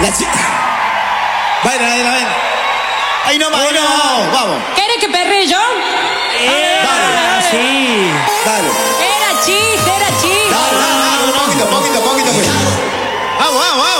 La chica. Vayan. Ahí nomás, vamos. ¿Quieres que perre yo? Dale. Sí. Dale. Era chiste,